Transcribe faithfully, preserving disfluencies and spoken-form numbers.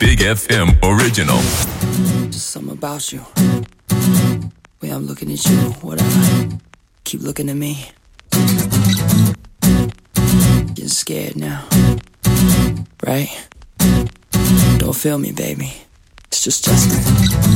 Big F M original. Just something about you. Way I'm looking at you, whatever. Keep looking at me. Getting scared now. Right? Don't feel me, baby. It's just Justin.